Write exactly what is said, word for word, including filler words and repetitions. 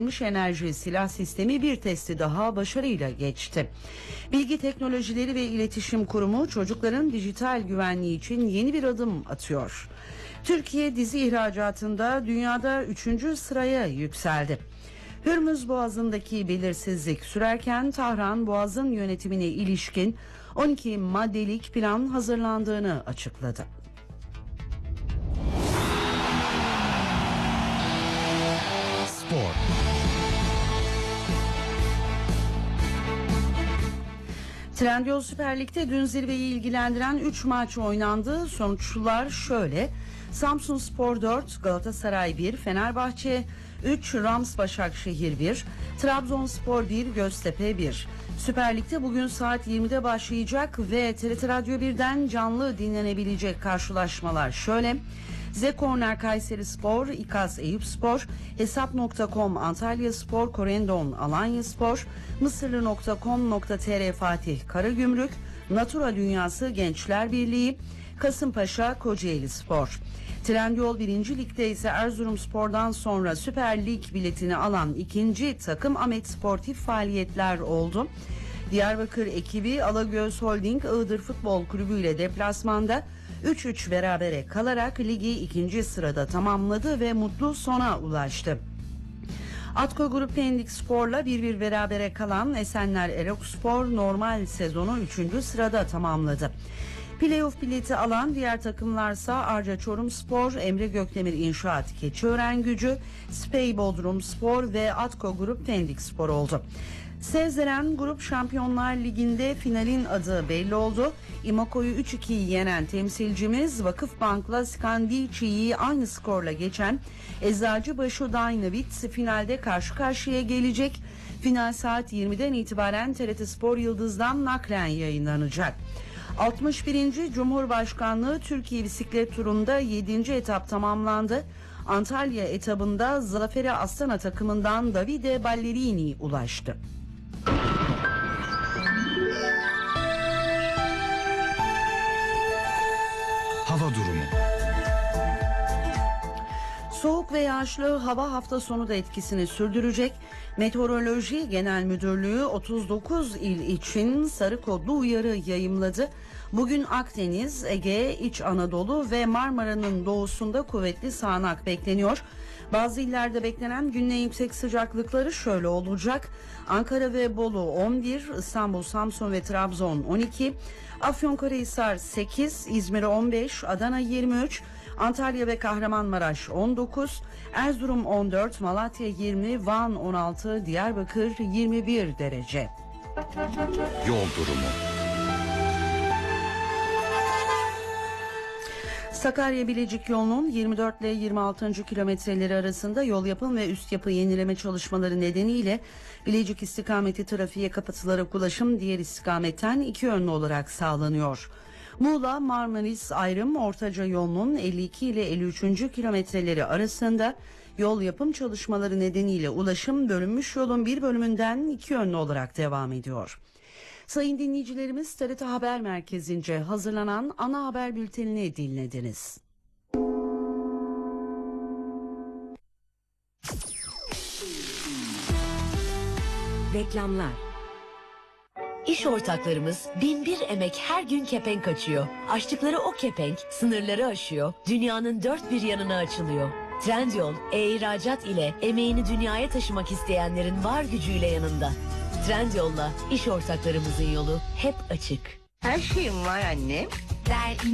Enerji silah sistemi bir testi daha başarıyla geçti. Bilgi Teknolojileri ve İletişim Kurumu çocukların dijital güvenliği için yeni bir adım atıyor. Türkiye dizi ihracatında dünyada üçüncü sıraya yükseldi. Hürmüz Boğazı'ndaki belirsizlik sürerken Tahran Boğaz'ın yönetimine ilişkin on iki maddelik plan hazırlandığını açıkladı. Spor. Trendyol Süper Lig'de dün zirveyi ilgilendiren üç maç oynandı. Sonuçlar şöyle: Samsunspor dört, Galatasaray bir, Fenerbahçe üç, Rams Başakşehir bir, Trabzonspor bir, Göztepe bir. Süper Lig'de bugün saat yirmide başlayacak ve T R T Radyo birden canlı dinlenebilecek karşılaşmalar şöyle: Zekorner Kayserispor, İKAS Eyüpspor, Hesap nokta com Antalyaspor, Korendon Alanyaspor, Mısırlı nokta com nokta tr Fatih Karagümrük, Natura Dünyası Gençler Birliği, Kasımpaşa Kocaelispor. Trendyol birinci Lig'de ise Erzurumspor'dan sonra Süper Lig biletini alan ikinci takım Ahmet Sportif Faaliyetler oldu. Diyarbakır ekibi Alagöz Holding Iğdır Futbol Kulübü ile deplasmanda üç üç berabere kalarak ligi ikinci sırada tamamladı ve mutlu sona ulaştı. Atko Grup Pendik Spor'la bir bir berabere kalan Esenler Erokspor normal sezonu üçüncü sırada tamamladı. Playoff bileti alan diğer takımlarsa Arca Çorumspor, Emre Gökdemir İnşaat Keçiören Gücü, Spey Bodrum Spor ve Atko Grup Pendik Spor oldu. Sevzeren Grup Şampiyonlar Ligi'nde finalin adı belli oldu. İmako'yu üç iki yenen temsilcimiz Vakıfbank'la Skandici'yi aynı skorla geçen Eczacıbaşı Dynavit finalde karşı karşıya gelecek. Final saat yirmiden itibaren T R T Spor Yıldız'dan naklen yayınlanacak. altmış birinci Cumhurbaşkanlığı Türkiye Bisiklet Turu'nda yedinci etap tamamlandı. Antalya etabında Zaferi Astana takımından Davide Ballerini ulaştı. Hava durumu. Soğuk ve yağışlı hava hafta sonu da etkisini sürdürecek. Meteoroloji Genel Müdürlüğü otuz dokuz il için sarı kodlu uyarı yayımladı. Bugün Akdeniz, Ege, İç Anadolu ve Marmara'nın doğusunda kuvvetli sağanak bekleniyor. Bazı illerde beklenen günün en yüksek sıcaklıkları şöyle olacak: Ankara ve Bolu on bir, İstanbul, Samsun ve Trabzon on iki, Afyonkarahisar sekiz, İzmir on beş, Adana yirmi üç, Antalya ve Kahramanmaraş on dokuz, Erzurum on dört, Malatya yirmi, Van on altı, Diyarbakır yirmi bir derece. Yol durumu. Sakarya Bilecik yolunun yirmi dört ile yirmi altıncı kilometreleri arasında yol yapım ve üst yapı yenileme çalışmaları nedeniyle Bilecik istikameti trafiğe kapatılarak ulaşım diğer istikametten iki yönlü olarak sağlanıyor. Muğla Marmaris ayrım Ortaca yolunun elli iki ile elli üçüncü kilometreleri arasında yol yapım çalışmaları nedeniyle ulaşım bölünmüş yolun bir bölümünden iki yönlü olarak devam ediyor. Sayın dinleyicilerimiz, T R T Haber Merkezi'nce hazırlanan ana haber bültenini dinlediniz. Reklamlar. İş ortaklarımız bin bir emek her gün kepenk açıyor. Açtıkları o kepenk sınırları aşıyor, dünyanın dört bir yanına açılıyor. Trendyol, e-ihracat ile emeğini dünyaya taşımak isteyenlerin var gücüyle yanında. Trendyol'la iş ortaklarımızın yolu hep açık. Her şeyim var anne. Der